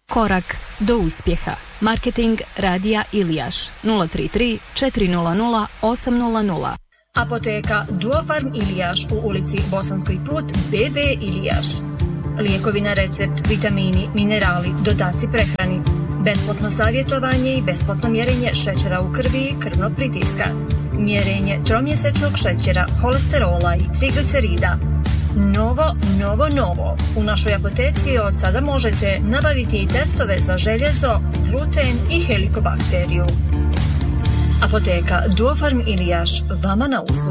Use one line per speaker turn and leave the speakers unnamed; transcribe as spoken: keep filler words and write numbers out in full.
Korak do uspjeha. Marketing Radija Ilijaš nula tri tri četiri nula nula osam nula nula.
Apoteka Duofarm Ilijaš u ulici Bosanski put B B Ilijaš. Lijekovi na recept, vitamini, minerali, dodaci prehrani. Besplatno savjetovanje i besplatno mjerenje šećera u krvi i krvnog pritiska. Mjerenje tromjesečnog šećera, holesterola i triglicerida. Novo, novo, novo. U našoj apoteci od sada možete nabaviti i testove za željezo, gluten i helikobakteriju. Apoteka Duofarm Ilijaš, vama na uslugu.